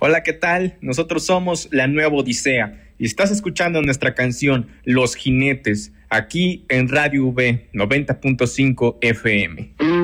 Hola, ¿qué tal? Nosotros somos La Nueva Odisea y estás escuchando nuestra canción Los Jinetes, aquí en Radio V 90.5 FM.